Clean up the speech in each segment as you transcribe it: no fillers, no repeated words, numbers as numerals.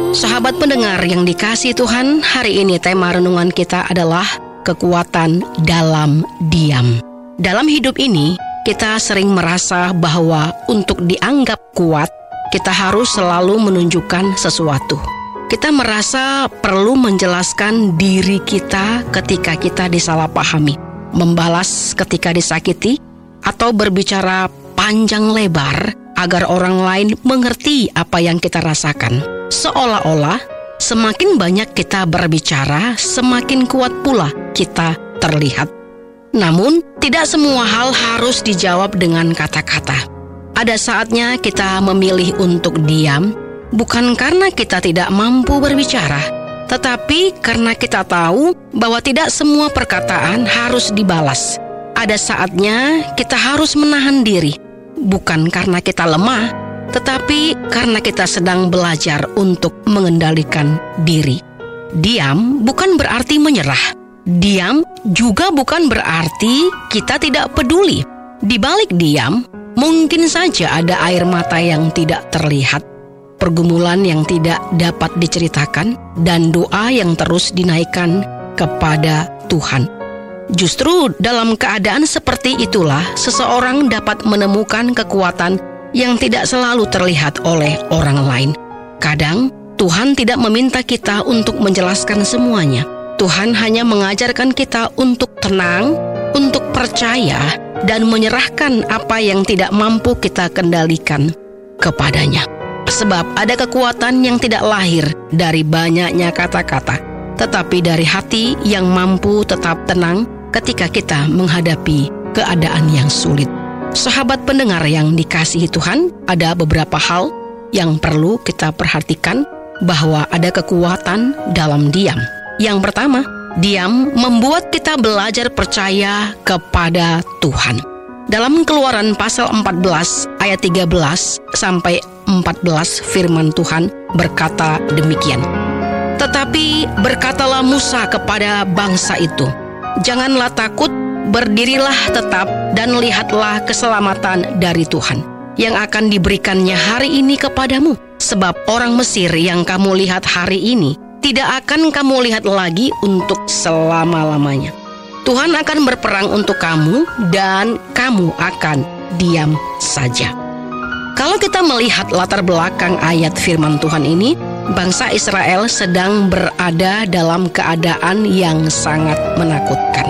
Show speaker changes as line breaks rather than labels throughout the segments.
Sahabat pendengar yang dikasihi Tuhan, hari ini tema renungan kita adalah kekuatan dalam diam. Dalam hidup ini, kita sering merasa bahwa untuk dianggap kuat, kita harus selalu menunjukkan sesuatu. Kita merasa perlu menjelaskan diri kita ketika kita disalahpahami, membalas ketika disakiti, atau berbicara panjang lebar agar orang lain mengerti apa yang kita rasakan. Seolah-olah semakin banyak kita berbicara, semakin kuat pula kita terlihat. Namun, tidak semua hal harus dijawab dengan kata-kata. Ada saatnya kita memilih untuk diam, bukan karena kita tidak mampu berbicara, tetapi karena kita tahu bahwa tidak semua perkataan harus dibalas. Ada saatnya kita harus menahan diri, bukan karena kita lemah, tetapi karena kita sedang belajar untuk mengendalikan diri. Diam bukan berarti menyerah. Diam juga bukan berarti kita tidak peduli. Di balik diam, mungkin saja ada air mata yang tidak terlihat, pergumulan yang tidak dapat diceritakan, dan doa yang terus dinaikkan kepada Tuhan. Justru dalam keadaan seperti itulah seseorang dapat menemukan kekuatan yang tidak selalu terlihat oleh orang lain. Kadang Tuhan tidak meminta kita untuk menjelaskan semuanya. Tuhan hanya mengajarkan kita untuk tenang, untuk percaya, dan menyerahkan apa yang tidak mampu kita kendalikan kepadanya. Sebab ada kekuatan yang tidak lahir dari banyaknya kata-kata, tetapi dari hati yang mampu tetap tenang ketika kita menghadapi keadaan yang sulit. Sahabat pendengar yang dikasihi Tuhan, ada beberapa hal yang perlu kita perhatikan bahwa ada kekuatan dalam diam. Yang pertama, diam membuat kita belajar percaya kepada Tuhan. Dalam Keluaran pasal 14 ayat 13 sampai 14 firman Tuhan berkata demikian. Tetapi berkatalah Musa kepada bangsa itu, "Janganlah takut, berdirilah tetap dan lihatlah keselamatan dari Tuhan yang akan diberikannya hari ini kepadamu. Sebab orang Mesir yang kamu lihat hari ini tidak akan kamu lihat lagi untuk selama-lamanya. Tuhan akan berperang untuk kamu dan kamu akan diam saja." Kalau kita melihat latar belakang ayat firman Tuhan ini, bangsa Israel sedang berada dalam keadaan yang sangat menakutkan.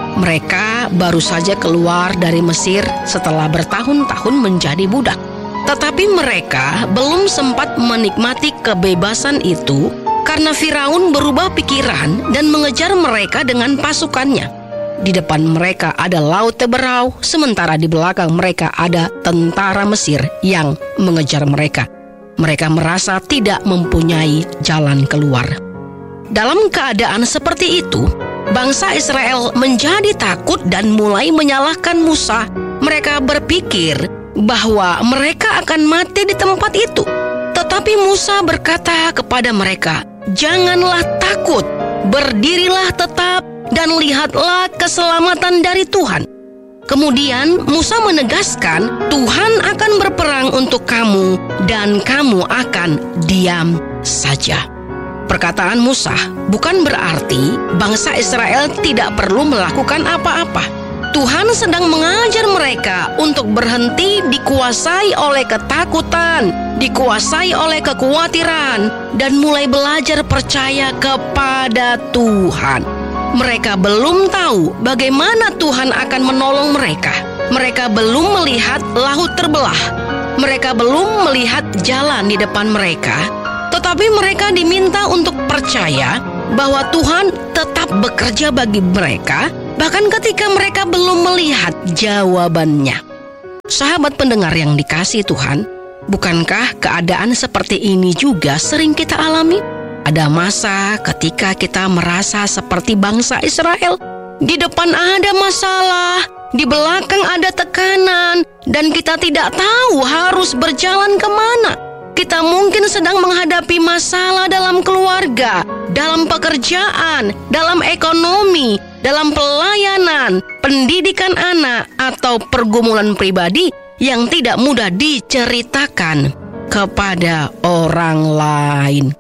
Mereka baru saja keluar dari Mesir setelah bertahun-tahun menjadi budak. Tetapi mereka belum sempat menikmati kebebasan itu karena Firaun berubah pikiran dan mengejar mereka dengan pasukannya. Di depan mereka ada laut Teberau, sementara di belakang mereka ada tentara Mesir yang mengejar mereka. Mereka merasa tidak mempunyai jalan keluar. Dalam keadaan seperti itu, bangsa Israel menjadi takut dan mulai menyalahkan Musa. Mereka berpikir bahwa mereka akan mati di tempat itu. Tetapi Musa berkata kepada mereka, "Janganlah takut, berdirilah tetap dan lihatlah keselamatan dari Tuhan." Kemudian Musa menegaskan, Tuhan akan berperang untuk kamu dan kamu akan diam saja. Perkataan Musa bukan berarti bangsa Israel tidak perlu melakukan apa-apa. Tuhan sedang mengajar mereka untuk berhenti dikuasai oleh ketakutan, dikuasai oleh kekhawatiran, dan mulai belajar percaya kepada Tuhan. Mereka belum tahu bagaimana Tuhan akan menolong mereka. Mereka belum melihat laut terbelah. Mereka belum melihat jalan di depan mereka. Tetapi mereka diminta untuk percaya bahwa Tuhan tetap bekerja bagi mereka, bahkan ketika mereka belum melihat jawabannya. Sahabat pendengar yang dikasihi Tuhan, bukankah keadaan seperti ini juga sering kita alami? Ada masa ketika kita merasa seperti bangsa Israel. Di depan ada masalah, di belakang ada tekanan, dan kita tidak tahu harus berjalan kemana. Kita mungkin sedang menghadapi masalah dalam keluarga, dalam pekerjaan, dalam ekonomi, dalam pelayanan, pendidikan anak, atau pergumulan pribadi yang tidak mudah diceritakan kepada orang lain.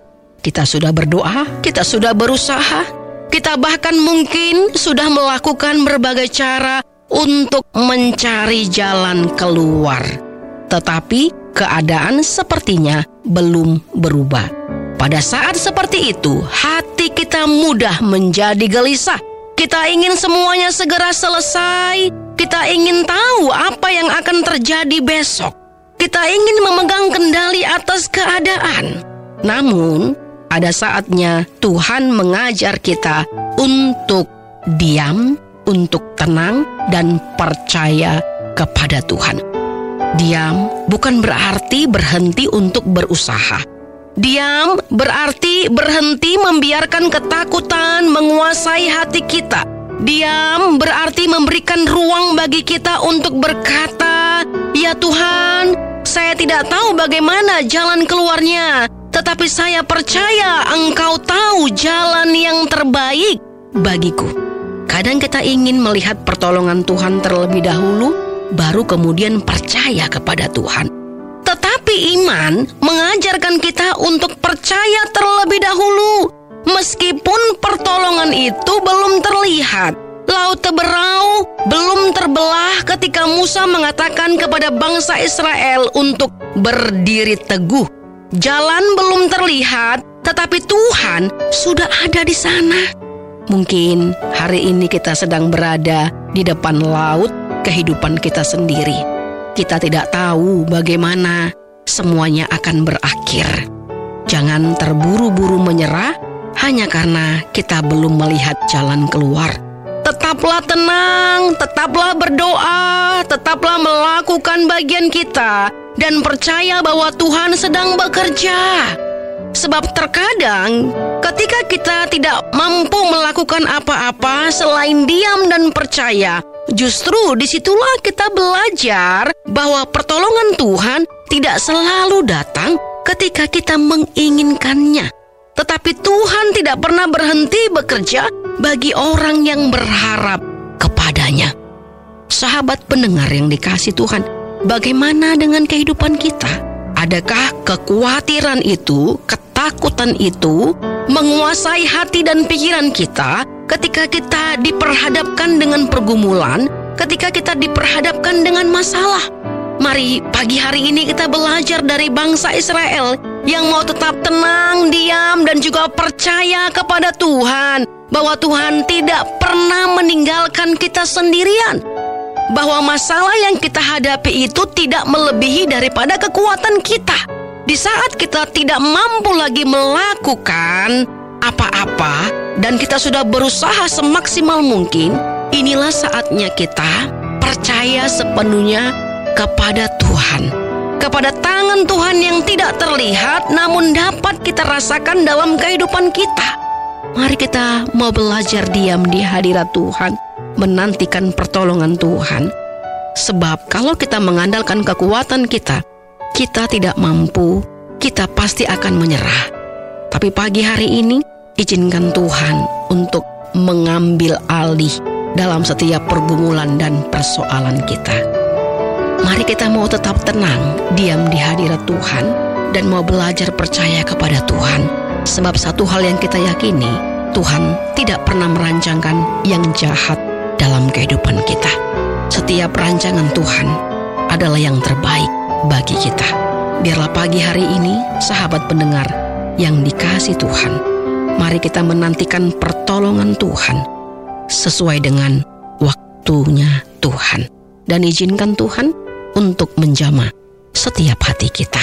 Kita sudah berdoa, kita sudah berusaha, kita bahkan mungkin sudah melakukan berbagai cara untuk mencari jalan keluar. Tetapi keadaan sepertinya belum berubah. Pada saat seperti itu, hati kita mudah menjadi gelisah. Kita ingin semuanya segera selesai. Kita ingin tahu apa yang akan terjadi besok. Kita ingin memegang kendali atas keadaan. Namun, ada saatnya Tuhan mengajar kita untuk diam, untuk tenang, dan percaya kepada Tuhan. Diam bukan berarti berhenti untuk berusaha. Diam berarti berhenti membiarkan ketakutan menguasai hati kita. Diam berarti memberikan ruang bagi kita untuk berkata, "Ya Tuhan, saya tidak tahu bagaimana jalan keluarnya, tetapi saya percaya Engkau tahu jalan yang terbaik bagiku." Kadang kita ingin melihat pertolongan Tuhan terlebih dahulu, baru kemudian percaya kepada Tuhan. Tetapi iman mengajarkan kita untuk percaya terlebih dahulu, meskipun pertolongan itu belum terlihat. Laut Teberau belum terbelah ketika Musa mengatakan kepada bangsa Israel untuk berdiri teguh. Jalan belum terlihat, tetapi Tuhan sudah ada di sana. Mungkin hari ini kita sedang berada di depan laut kehidupan kita sendiri. Kita tidak tahu bagaimana semuanya akan berakhir. Jangan terburu-buru menyerah hanya karena kita belum melihat jalan keluar. Tetaplah tenang, tetaplah berdoa, tetaplah melakukan bagian kita, dan percaya bahwa Tuhan sedang bekerja. Sebab terkadang ketika kita tidak mampu melakukan apa-apa selain diam dan percaya, justru disitulah kita belajar bahwa pertolongan Tuhan tidak selalu datang ketika kita menginginkannya. Tetapi Tuhan tidak pernah berhenti bekerja bagi orang yang berharap kepadanya. Sahabat pendengar yang dikasihi Tuhan, bagaimana dengan kehidupan kita? Adakah kekhawatiran itu, ketakutan itu menguasai hati dan pikiran kita ketika kita diperhadapkan dengan pergumulan, ketika kita diperhadapkan dengan masalah? Mari pagi hari ini kita belajar dari bangsa Israel yang mau tetap tenang, diam, dan juga percaya kepada Tuhan, bahwa Tuhan tidak pernah meninggalkan kita sendirian, bahwa masalah yang kita hadapi itu tidak melebihi daripada kekuatan kita. Di saat kita tidak mampu lagi melakukan apa-apa dan kita sudah berusaha semaksimal mungkin, inilah saatnya kita percaya sepenuhnya kepada Tuhan, kepada tangan Tuhan yang tidak terlihat namun dapat kita rasakan dalam kehidupan kita. Mari kita mau belajar diam di hadirat Tuhan, menantikan pertolongan Tuhan. Sebab kalau kita mengandalkan kekuatan kita, kita tidak mampu, kita pasti akan menyerah. Tapi pagi hari ini, izinkan Tuhan untuk mengambil alih dalam setiap pergumulan dan persoalan kita. Mari kita mau tetap tenang, diam di hadirat Tuhan, dan mau belajar percaya kepada Tuhan. Sebab satu hal yang kita yakini, Tuhan tidak pernah merancangkan yang jahat dalam kehidupan kita. Setiap rancangan Tuhan adalah yang terbaik bagi kita. Biarlah pagi hari ini, sahabat pendengar yang dikasihi Tuhan, mari kita menantikan pertolongan Tuhan sesuai dengan waktunya Tuhan. Dan izinkan Tuhan untuk menjamah setiap hati kita.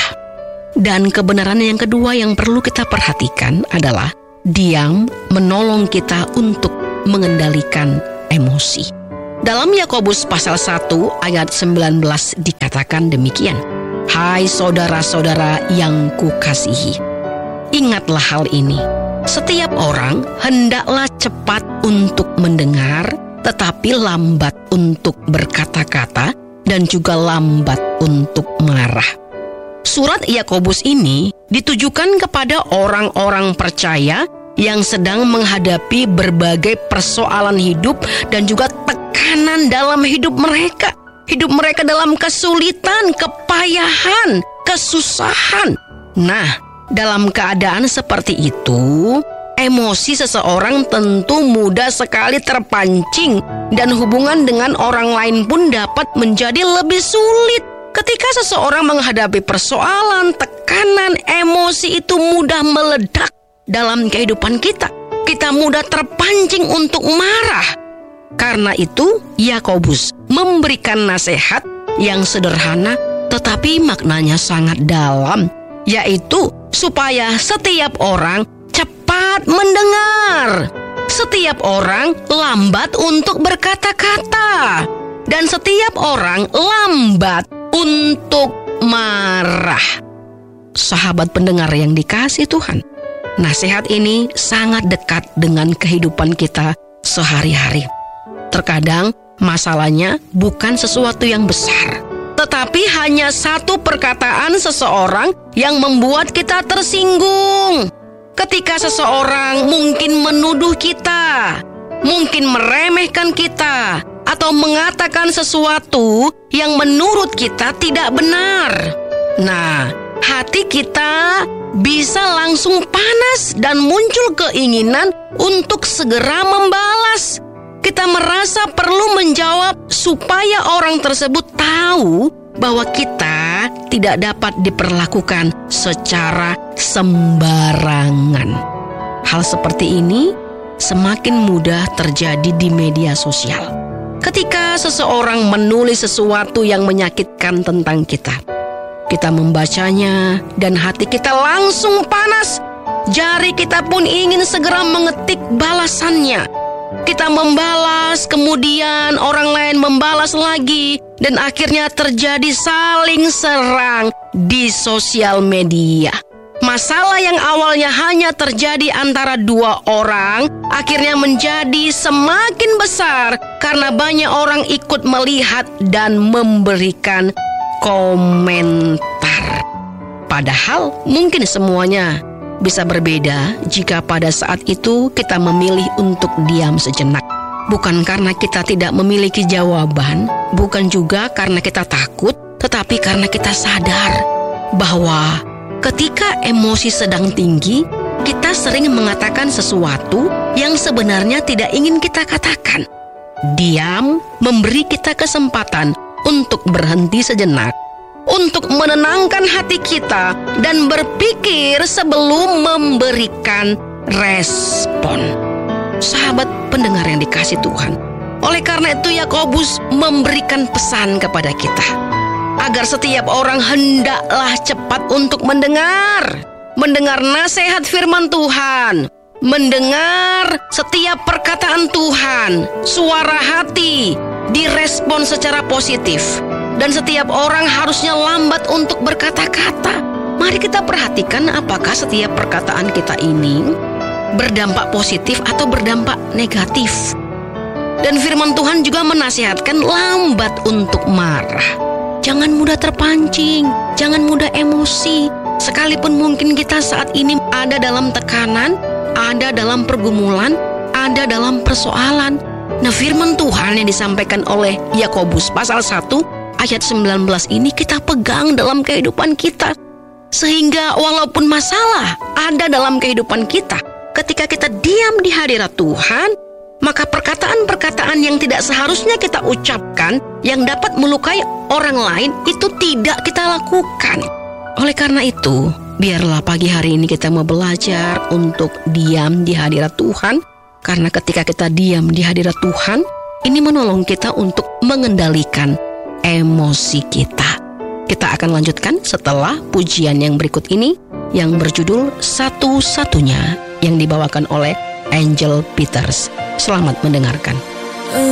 Dan kebenaran yang kedua yang perlu kita perhatikan adalah diam menolong kita untuk mengendalikan emosi. Dalam Yakobus pasal 1 ayat 19 dikatakan demikian, "Hai saudara-saudara yang kukasihi, ingatlah hal ini. Setiap orang hendaklah cepat untuk mendengar, tetapi lambat untuk berkata-kata, dan juga lambat untuk marah." Surat Yakobus ini ditujukan kepada orang-orang percaya yang sedang menghadapi berbagai persoalan hidup dan juga tekanan dalam hidup mereka. Hidup mereka dalam kesulitan, kepayahan, kesusahan. Nah, Dalam keadaan seperti itu, emosi seseorang tentu mudah sekali terpancing dan hubungan dengan orang lain pun dapat menjadi lebih sulit. Ketika seseorang menghadapi persoalan, tekanan, emosi itu mudah meledak dalam kehidupan kita. Kita mudah terpancing untuk marah. Karena itu, Yakobus memberikan nasihat yang sederhana tetapi maknanya sangat dalam, yaitu supaya setiap orang cepat mendengar, setiap orang lambat untuk berkata-kata, dan setiap orang lambat untuk marah. Sahabat pendengar yang dikasihi Tuhan, nasihat ini sangat dekat dengan kehidupan kita sehari-hari. Terkadang masalahnya bukan sesuatu yang besar, tetapi hanya satu perkataan seseorang yang membuat kita tersinggung. Ketika seseorang mungkin menuduh kita, mungkin meremehkan kita, atau mengatakan sesuatu yang menurut kita tidak benar. Nah, hati kita bisa langsung panas dan muncul keinginan untuk segera membalas. Kita merasa perlu menjawab supaya orang tersebut tahu bahwa kita tidak dapat diperlakukan secara sembarangan. Hal seperti ini semakin mudah terjadi di media sosial. Ketika seseorang menulis sesuatu yang menyakitkan tentang kita, kita membacanya dan hati kita langsung panas. Jari kita pun ingin segera mengetik balasannya. Kita membalas, kemudian orang lain membalas lagi, dan akhirnya terjadi saling serang di sosial media. Masalah yang awalnya hanya terjadi antara dua orang, akhirnya menjadi semakin besar karena banyak orang ikut melihat dan memberikan komentar. Padahal mungkin semuanya bisa berbeda jika pada saat itu kita memilih untuk diam sejenak. Bukan karena kita tidak memiliki jawaban, bukan juga karena kita takut, tetapi karena kita sadar bahwa ketika emosi sedang tinggi, kita sering mengatakan sesuatu yang sebenarnya tidak ingin kita katakan. Diam memberi kita kesempatan untuk berhenti sejenak, untuk menenangkan hati kita dan berpikir sebelum memberikan respon. Sahabat pendengar yang dikasihi Tuhan, oleh karena itu Yakobus memberikan pesan kepada kita agar setiap orang hendaklah cepat untuk mendengar nasihat firman Tuhan, mendengar setiap perkataan Tuhan, suara hati direspon secara positif. Dan setiap orang harusnya lambat untuk berkata-kata. Mari kita perhatikan apakah setiap perkataan kita ini berdampak positif atau berdampak negatif. Dan firman Tuhan juga menasihatkan lambat untuk marah. Jangan mudah terpancing, jangan mudah emosi. Sekalipun mungkin kita saat ini ada dalam tekanan, ada dalam pergumulan, ada dalam persoalan. Nah, firman Tuhan yang disampaikan oleh Yakobus pasal 1 ayat 19 ini kita pegang dalam kehidupan kita. Sehingga walaupun masalah ada dalam kehidupan kita, ketika kita diam di hadirat Tuhan, maka perkataan-perkataan yang tidak seharusnya kita ucapkan, yang dapat melukai orang lain, itu tidak kita lakukan. Oleh karena itu, biarlah pagi hari ini kita mau belajar untuk diam di hadirat Tuhan. Karena ketika kita diam di hadirat Tuhan, ini menolong kita untuk mengendalikan emosi kita. Kita akan lanjutkan setelah pujian yang berikut ini yang berjudul Satu-satunya yang dibawakan oleh Angel Peters. Selamat mendengarkan.